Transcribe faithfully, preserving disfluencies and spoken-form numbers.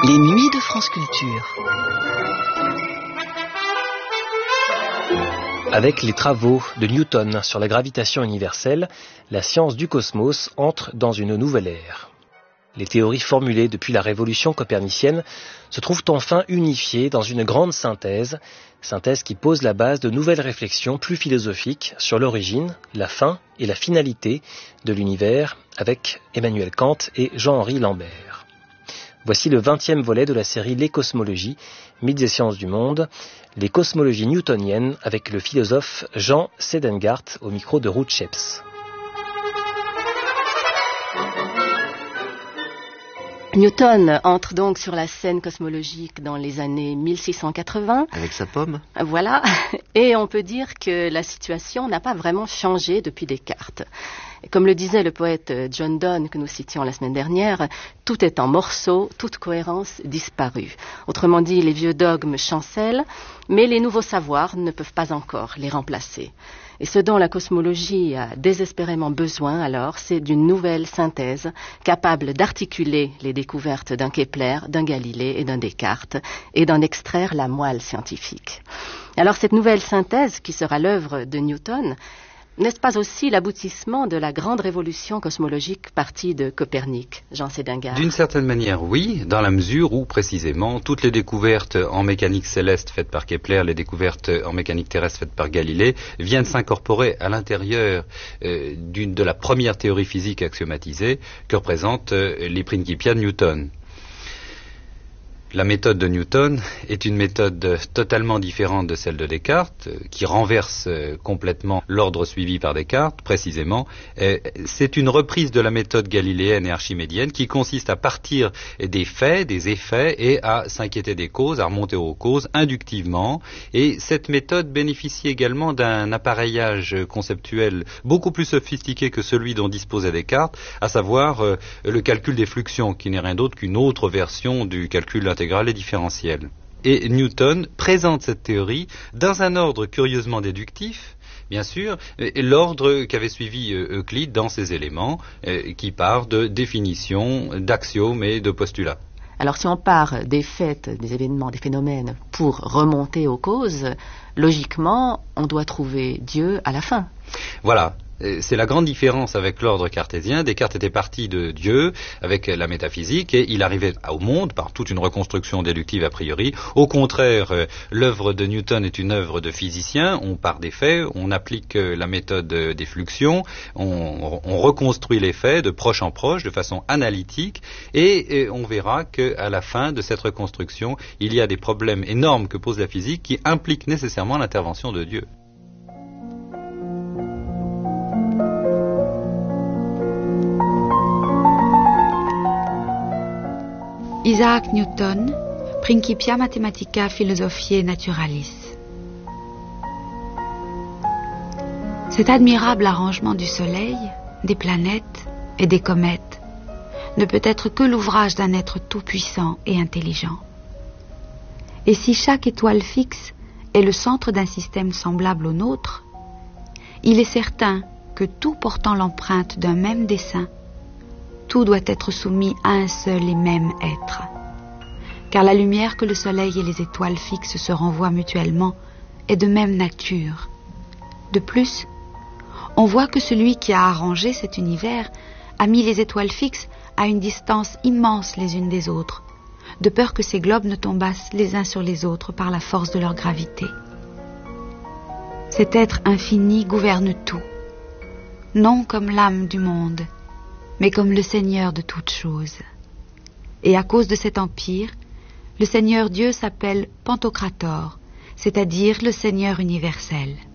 Les nuits de France Culture. Avec les travaux de Newton sur la gravitation universelle, la science du cosmos entre dans une nouvelle ère. Les théories formulées depuis la révolution copernicienne se trouvent enfin unifiées dans une grande synthèse, synthèse qui pose la base de nouvelles réflexions plus philosophiques sur l'origine, la fin et la finalité de l'univers avec Emmanuel Kant et Jean-Henri Lambert. Voici le vingtième volet de la série Les cosmologies, mythes et sciences du monde, les cosmologies newtoniennes avec le philosophe Jean Sedengart au micro de Ruud Scheps. Newton entre donc sur la scène cosmologique dans les années mille six cent quatre-vingts. Avec sa pomme. Voilà. Et on peut dire que la situation n'a pas vraiment changé depuis Descartes. Comme le disait le poète John Donne que nous citions la semaine dernière, tout est en morceaux, toute cohérence disparue. Autrement dit, les vieux dogmes chancellent, mais les nouveaux savoirs ne peuvent pas encore les remplacer. Et ce dont la cosmologie a désespérément besoin alors, c'est d'une nouvelle synthèse capable d'articuler les découvertes d'un Kepler, d'un Galilée et d'un Descartes et d'en extraire la moelle scientifique. Alors cette nouvelle synthèse qui sera l'œuvre de Newton, n'est-ce pas aussi l'aboutissement de la grande révolution cosmologique partie de Copernic, Jean Sedengart? D'une certaine manière, oui, dans la mesure où, précisément, toutes les découvertes en mécanique céleste faites par Kepler, les découvertes en mécanique terrestre faites par Galilée, viennent s'incorporer à l'intérieur euh, d'une, de la première théorie physique axiomatisée que représente euh, les Principia de Newton. La méthode de Newton est une méthode totalement différente de celle de Descartes, qui renverse complètement l'ordre suivi par Descartes, précisément. C'est une reprise de la méthode galiléenne et archimédienne qui consiste à partir des faits, des effets, et à s'inquiéter des causes, à remonter aux causes inductivement. Et cette méthode bénéficie également d'un appareillage conceptuel beaucoup plus sophistiqué que celui dont disposait Descartes, à savoir euh, le calcul des fluxions, qui n'est rien d'autre qu'une autre version du calcul intégral et différentiel. Et Newton présente cette théorie dans un ordre curieusement déductif, bien sûr, l'ordre qu'avait suivi Euclide dans ses éléments, qui part de définitions, d'axiomes et de postulats. Alors si on part des faits, des événements, des phénomènes pour remonter aux causes, logiquement, on doit trouver Dieu à la fin. Voilà. C'est la grande différence avec l'ordre cartésien. Descartes était parti de Dieu avec la métaphysique et il arrivait au monde par toute une reconstruction déductive a priori. Au contraire, l'œuvre de Newton est une œuvre de physicien. On part des faits, on applique la méthode des fluxions, on, on reconstruit les faits de proche en proche, de façon analytique, et, et on verra qu'à la fin de cette reconstruction, il y a des problèmes énormes que pose la physique qui impliquent nécessairement l'intervention de Dieu. Isaac Newton, Principia Mathematica Philosophiae Naturalis. Cet admirable arrangement du Soleil, des planètes et des comètes ne peut être que l'ouvrage d'un être tout-puissant et intelligent. Et si chaque étoile fixe est le centre d'un système semblable au nôtre, il est certain que tout portant l'empreinte d'un même dessein, tout doit être soumis à un seul et même être. Car la lumière que le soleil et les étoiles fixes se renvoient mutuellement est de même nature. De plus, on voit que celui qui a arrangé cet univers a mis les étoiles fixes à une distance immense les unes des autres, de peur que ces globes ne tombassent les uns sur les autres par la force de leur gravité. Cet être infini gouverne tout, non comme l'âme du monde, mais comme le Seigneur de toutes choses. Et à cause de cet empire, le Seigneur Dieu s'appelle Pantocrator, c'est-à-dire le Seigneur universel.